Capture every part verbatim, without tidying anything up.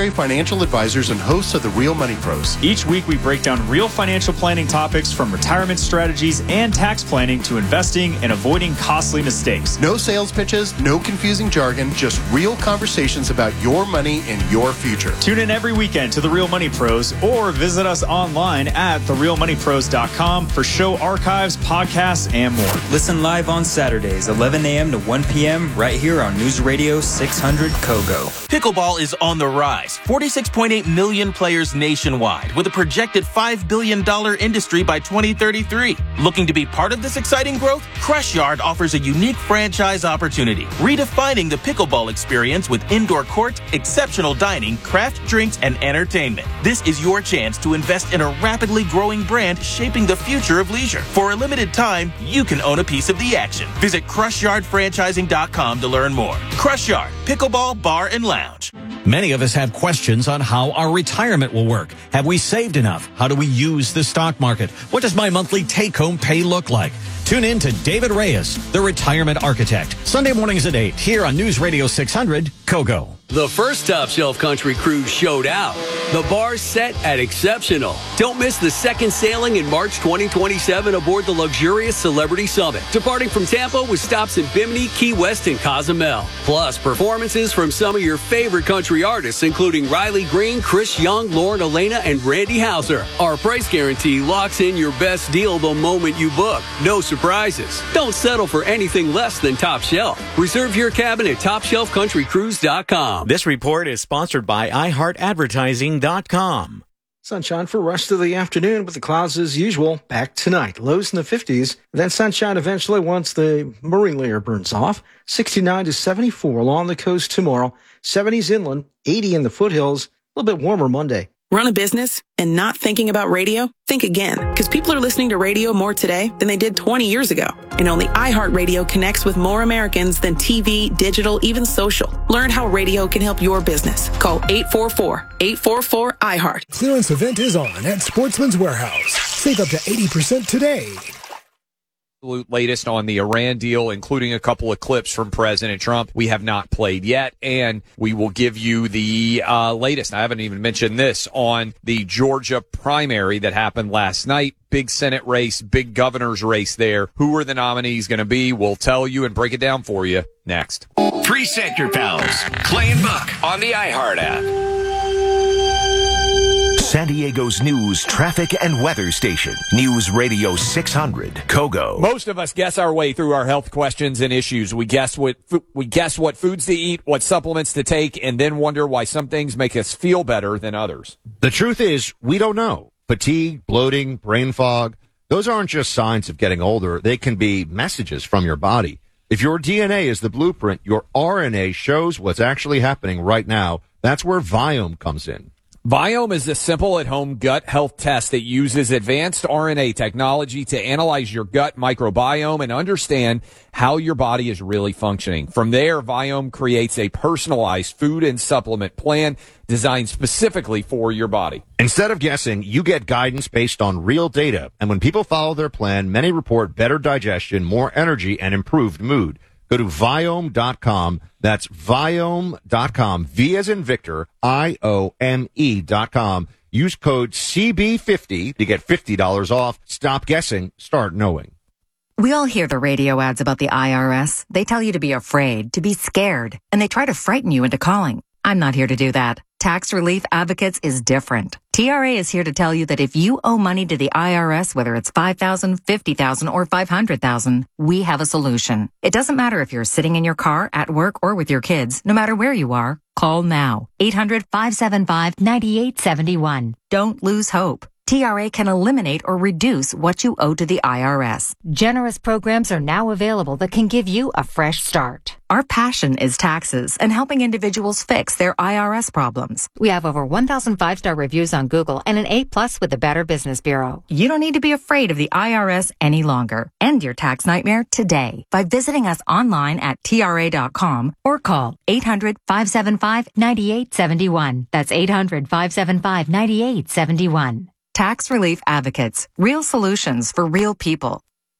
Stansberry Financial Advisors and hosts of the Real Money Pros. Each week we break down real financial planning topics from retirement strategies and tax planning to investing and avoiding costly mistakes. No sales pitches, no confusing jargon, just real conversations about your money and your future. Tune in every weekend to the Real Money Pros or visit us online at the real money pros dot com for show archives, podcasts, and more. Listen live on Saturdays, eleven a.m. to one p.m. right here on News Radio six hundred Kogo. Pickleball is on the rise. forty-six point eight million players nationwide with a projected five billion dollars industry by twenty thirty-three. Looking to be part of this exciting growth? Crush Yard offers a unique franchise opportunity, redefining the pickleball experience with indoor court, exceptional dining, craft drinks, and entertainment. This is your chance to invest in a rapidly growing brand shaping the future of leisure. For a limited time, you can own a piece of the action. Visit crush yard franchising dot com to learn more. Crush Yard, Pickleball Bar and Lounge. Many of us have questions on how our retirement will work. Have we saved enough? How do we use the stock market? What does my monthly take-home pay look like? Tune in to David Reyes, the Retirement Architect. Sunday mornings at eight here on News Radio six hundred, Kogo. The first Top Shelf Country Cruise showed out. The bar's set at exceptional. Don't miss the second sailing in March twenty twenty-seven aboard the luxurious Celebrity Summit, departing from Tampa with stops in Bimini, Key West, and Cozumel. Plus, performances from some of your favorite country artists, including Riley Green, Chris Young, Lauren Elena, and Randy Houser. Our price guarantee locks in your best deal the moment you book. No surprises. Don't settle for anything less than Top Shelf. Reserve your cabin at top shelf country cruise dot com. This report is sponsored by i heart advertising dot com. Sunshine for the rest of the afternoon, but the clouds as usual back tonight. Lows in the fifties, then sunshine eventually once the marine layer burns off. sixty-nine to seventy-four along the coast tomorrow. seventies inland, eighty in the foothills. A little bit warmer Monday. Run a business and not thinking about radio? Think again, because people are listening to radio more today than they did twenty years ago. And only iHeartRadio connects with more Americans than T V, digital, even social. Learn how radio can help your business. Call eight four four, eight four four, I heart. Clearance event is on at Sportsman's Warehouse. Save up to eighty percent today. Latest on the Iran deal, including a couple of clips from President Trump we have not played yet, and we will give you the uh, latest. I haven't even mentioned this on the Georgia primary that happened last night. Big Senate race, big governor's race there. Who are the nominees going to be? We'll tell you and break it down for you next. Three Sector Pals, Clay and Buck on the iHeart app. San Diego's news, traffic, and weather station. News Radio six hundred, Kogo. Most of us guess our way through our health questions and issues. We guess what we guess what foods to eat, what supplements to take, and then wonder why some things make us feel better than others. The truth is, we don't know. Fatigue, bloating, brain fog, those aren't just signs of getting older. They can be messages from your body. If your D N A is the blueprint, your R N A shows what's actually happening right now. That's where Viome comes in. Viome is a simple at-home gut health test that uses advanced R N A technology to analyze your gut microbiome and understand how your body is really functioning. From there, Viome creates a personalized food and supplement plan designed specifically for your body. Instead of guessing, you get guidance based on real data. And when people follow their plan, many report better digestion, more energy, and improved mood. Go to Viome dot com. That's Viome dot com. V as in Victor, I O M E dot com. Use code C B fifty to get fifty dollars off. Stop guessing. Start knowing. We all hear the radio ads about the I R S. They tell you to be afraid, to be scared, and they try to frighten you into calling. I'm not here to do that. Tax Relief Advocates is different. T R A is here to tell you that if you owe money to the I R S, whether it's five thousand dollars, fifty thousand dollars, or five hundred thousand dollars, we have a solution. It doesn't matter if you're sitting in your car, at work, or with your kids. No matter where you are, call now. eight hundred, five seven five, nine eight seven one. Don't lose hope. T R A can eliminate or reduce what you owe to the I R S. Generous programs are now available that can give you a fresh start. Our passion is taxes and helping individuals fix their I R S problems. We have over one thousand five-star reviews on Google and an A plus with the Better Business Bureau. You don't need to be afraid of the I R S any longer. End your tax nightmare today by visiting us online at T R A dot com or call eight hundred, five seven five, nine eight seven one. That's eight hundred, five seven five, nine eight seven one. Tax Relief Advocates. Real solutions for real people.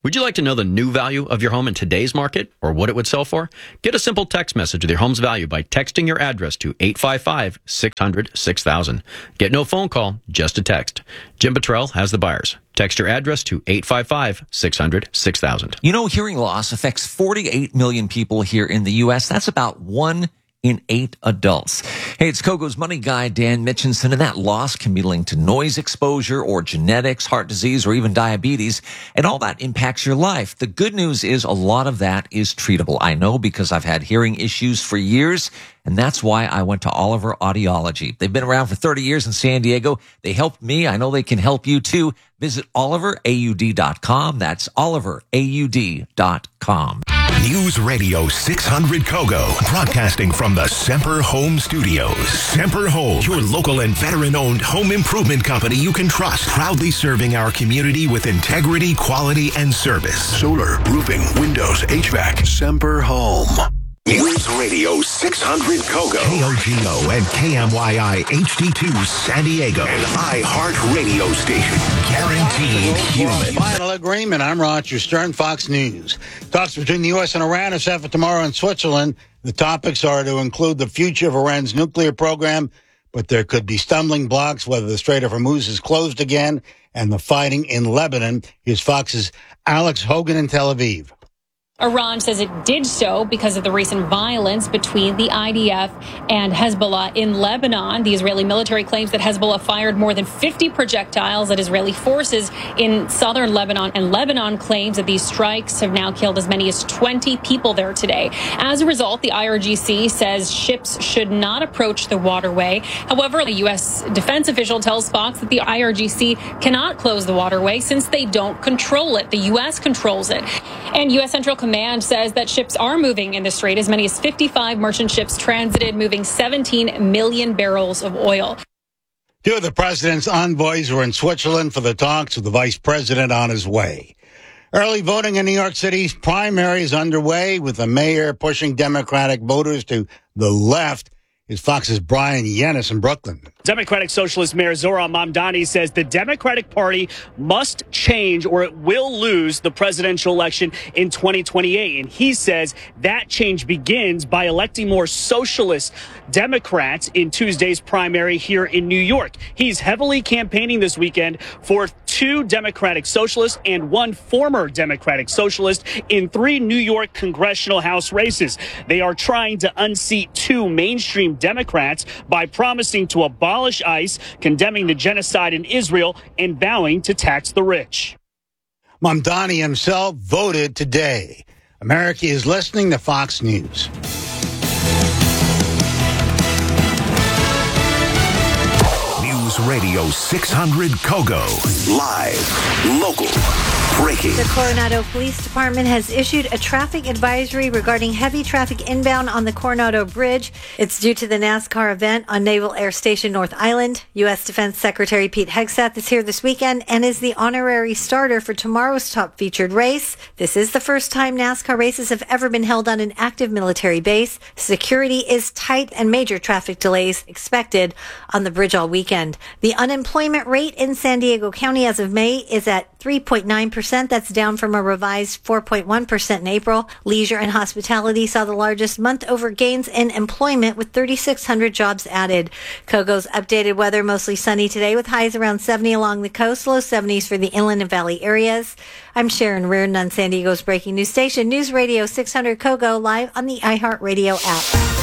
Would you like to know the new value of your home in today's market or what it would sell for? Get a simple text message with your home's value by texting your address to eight five five, six hundred, six thousand. Get no phone call, just a text. Jim Buttrell has the buyers. Text your address to eight five five, six hundred, six thousand. You know, hearing loss affects forty-eight million people here in the U S. That's about one in eight adults. Hey, it's Kogo's money guy, Dan Mitchinson, and that loss can be linked to noise exposure or genetics, heart disease, or even diabetes, and all that impacts your life. The good news is a lot of that is treatable. I know because I've had hearing issues for years, and that's why I went to Oliver Audiology. They've been around for thirty years in San Diego. They helped me. I know they can help you too. Visit oliver a u d dot com. That's oliver a u d dot com. News Radio six hundred Kogo, broadcasting from the Semper Home Studios. Semper Home, your local and veteran-owned home improvement company you can trust. Proudly serving our community with integrity, quality, and service. Solar, roofing, windows, H V A C. Semper Home. News Radio six hundred Kogo. K O G O and K M Y I H D two San Diego. An iHeart radio station. Guaranteed human. Final agreement. I'm Roger Stern, Fox News. Talks between the U S and Iran are set for tomorrow in Switzerland. The topics are to include the future of Iran's nuclear program, but there could be stumbling blocks, whether the Strait of Hormuz is closed again, and the fighting in Lebanon. Here's Fox's Alex Hogan in Tel Aviv. Iran says it did so because of the recent violence between the I D F and Hezbollah in Lebanon. The Israeli military claims that Hezbollah fired more than fifty projectiles at Israeli forces in southern Lebanon, and Lebanon claims that these strikes have now killed as many as twenty people there today. As a result, the I R G C says ships should not approach the waterway. However, a U S defense official tells Fox that the I R G C cannot close the waterway since they don't control it. The U S controls it. And U S Central Command says that ships are moving in the strait. As many as fifty-five merchant ships transited, moving seventeen million barrels of oil. Two of the president's envoys were in Switzerland for the talks with the vice president on his way. Early voting in New York City's primary is underway, with the mayor pushing Democratic voters to the left. Here's Fox's Brian Yennis in Brooklyn. Democratic Socialist Mayor Zohran Mamdani says the Democratic Party must change or it will lose the presidential election in twenty twenty-eight. And he says that change begins by electing more socialist Democrats in Tuesday's primary here in New York. He's heavily campaigning this weekend for two Democratic Socialists and one former Democratic Socialist in three New York congressional House races. They are trying to unseat two mainstream Democrats by promising to abolish ICE, condemning the genocide in Israel, and vowing to tax the rich. Mamdani himself voted today. America is listening to Fox News. News Radio six hundred Kogo. Live, local, breaking. The Coronado Police Department has issued a traffic advisory regarding heavy traffic inbound on the Coronado Bridge. It's due to the NASCAR event on Naval Air Station North Island. U S Defense Secretary Pete Hegseth is here this weekend and is the honorary starter for tomorrow's top featured race. This is the first time NASCAR races have ever been held on an active military base. Security is tight and major traffic delays expected on the bridge all weekend. The unemployment rate in San Diego County as of May is at three point nine percent. That's down from a revised four point one percent in April. Leisure and hospitality saw the largest month-over gains in employment with three thousand six hundred jobs added. Kogo's updated weather, mostly sunny today with highs around seventy along the coast, low seventies for the inland and valley areas. I'm Sharon Reardon on San Diego's breaking news station, News Radio six hundred Kogo, live on the iHeartRadio app.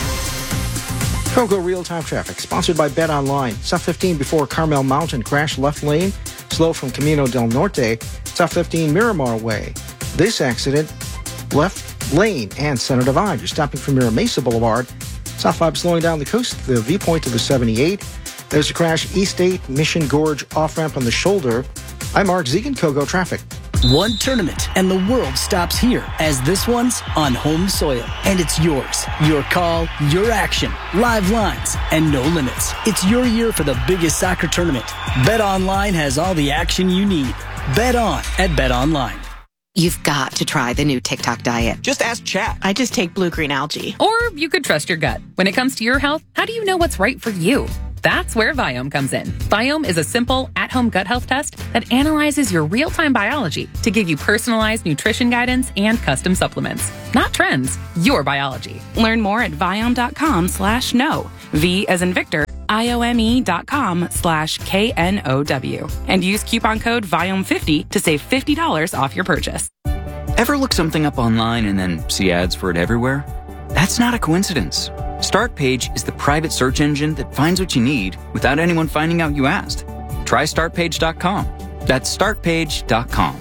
Kogo real-time traffic, sponsored by Bet Online. South fifteen before Carmel Mountain, crash left lane. Slow from Camino del Norte, South fifteen Miramar Way. This accident, left lane and Center Divide. You're stopping from Mira Mesa Boulevard. South five slowing down the coast, the viewpoint to the seventy-eight. There's a crash, East eight, Mission Gorge off-ramp on the shoulder. I'm Mark Zegan, Kogo Traffic. One tournament and the world stops here, as this one's on home soil. And it's yours. Your call, your action, live lines, and no limits. It's your year for the biggest soccer tournament. BetOnline has all the action you need. Bet on at BetOnline. You've got to try the new TikTok diet. Just ask Chat. I just take blue-green algae. Or you could trust your gut. When it comes to your health, how do you know what's right for you? That's where Viome comes in. Viome is a simple, at-home gut health test that analyzes your real-time biology to give you personalized nutrition guidance and custom supplements. Not trends, your biology. Learn more at Viome.com slash no. V as in Victor, I-O-M-E dot com slash K N O W. And use coupon code Viome fifty to save fifty dollars off your purchase. Ever look something up online and then see ads for it everywhere? That's not a coincidence. Startpage is the private search engine that finds what you need without anyone finding out you asked. Try start page dot com. That's start page dot com.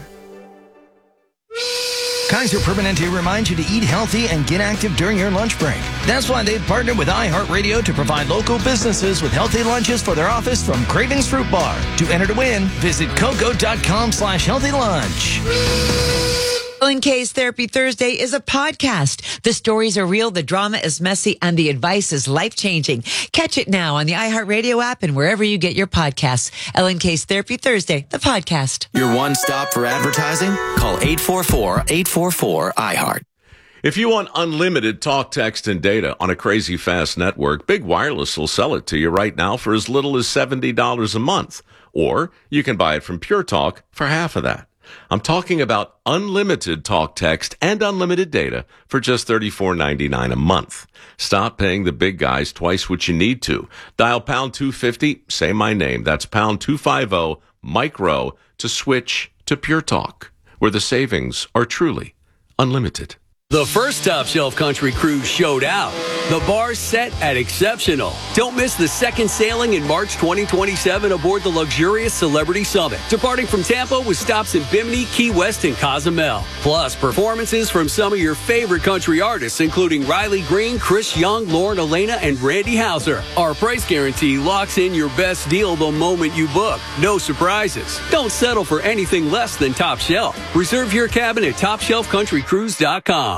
Kaiser Permanente reminds you to eat healthy and get active during your lunch break. That's why they've partnered with iHeartRadio to provide local businesses with healthy lunches for their office from Cravings Fruit Bar. To enter to win, visit coco.com slash healthy lunch. Ellen K's Therapy Thursday is a podcast. The stories are real, the drama is messy, and the advice is life-changing. Catch it now on the iHeartRadio app and wherever you get your podcasts. Ellen K's Therapy Thursday, the podcast. Your one stop for advertising? Call eight four four, eight four four, I heart. If you want unlimited talk, text, and data on a crazy fast network, Big Wireless will sell it to you right now for as little as seventy dollars a month. Or you can buy it from Pure Talk for half of that. I'm talking about unlimited talk, text, and unlimited data for just thirty-four ninety-nine a month. Stop paying the big guys twice what you need to. Dial pound two fifty, say my name. That's pound two fifty, micro, to switch to Pure Talk, where the savings are truly unlimited. The first Top Shelf Country Cruise showed out. The bar's set at Exceptional. Don't miss the second sailing in March twenty twenty-seven aboard the luxurious Celebrity Summit, departing from Tampa with stops in Bimini, Key West, and Cozumel. Plus, performances from some of your favorite country artists, including Riley Green, Chris Young, Lauren Elena, and Randy Houser. Our price guarantee locks in your best deal the moment you book. No surprises. Don't settle for anything less than Top Shelf. Reserve your cabin at top shelf country cruise dot com.